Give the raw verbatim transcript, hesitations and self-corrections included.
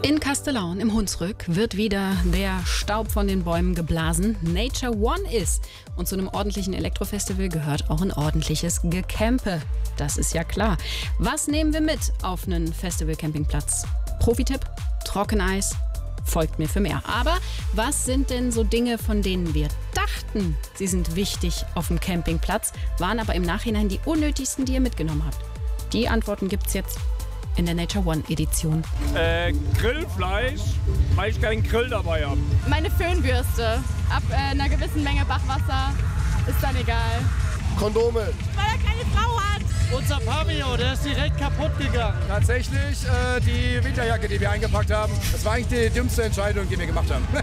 In Kastellaun im Hunsrück wird wieder der Staub von den Bäumen geblasen. Nature One ist. Und zu einem ordentlichen Elektrofestival gehört auch ein ordentliches Gecampe. Das ist ja klar. Was nehmen wir mit auf einen Festival-Campingplatz? Profi-Tipp: Trockeneis. Folgt mir für mehr. Aber was sind denn so Dinge, von denen wir dachten, sie sind wichtig auf dem Campingplatz, waren aber im Nachhinein die unnötigsten, die ihr mitgenommen habt? Die Antworten gibt's jetzt in der Nature One Edition. Äh, Grillfleisch, weil ich keinen Grill dabei habe. Meine Föhnbürste. Ab äh, einer gewissen Menge Bachwasser ist dann egal. Kondome. Weil er keine Frau hat. Unser Pavillon, der ist direkt kaputt gegangen. Tatsächlich äh, die Winterjacke, die wir eingepackt haben. Das war eigentlich die dümmste Entscheidung, die wir gemacht haben.